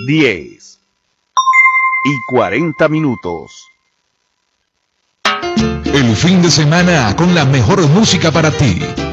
10:40. El fin de semana con la mejor música para ti.